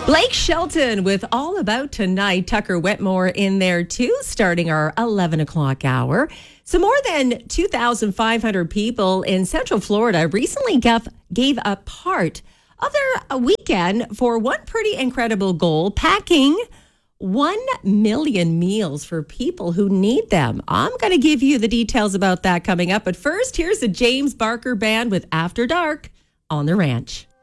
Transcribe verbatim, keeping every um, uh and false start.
Blake Shelton with All About Tonight. Tucker Wetmore in there too, starting our eleven o'clock hour. So more than two thousand five hundred people in Central Florida recently gave, gave a part of their weekend for one pretty incredible goal, packing one million meals for people who need them. I'm going to give you the details about that coming up. But first, here's the James Barker Band with After Dark on the Ranch.